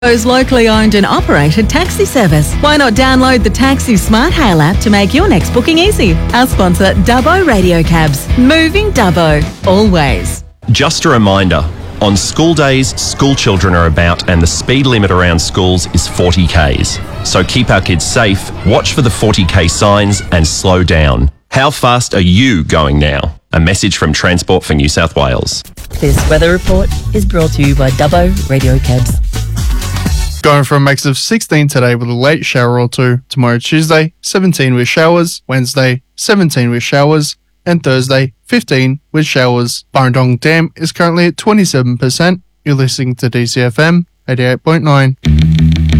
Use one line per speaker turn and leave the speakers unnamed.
Dubbo's locally owned and operated taxi service. Why not download the Taxi Smart Hail app to make your next booking easy? Our sponsor, Dubbo Radio Cabs. Moving Dubbo. Always.
Just a reminder, on school days, school children are about and the speed limit around schools is 40 Ks. So keep our kids safe, watch for the 40 K signs and slow down. How fast are you going now? A message from Transport for New South Wales.
This weather report is brought to you by Dubbo Radio Cabs.
Going for a max of 16 today with a late shower or two. Tomorrow, Tuesday, 17 with showers. Wednesday, 17 with showers. And Thursday, 15 with showers. Burrendong Dam is currently at 27%. You're listening to DCFM 88.9.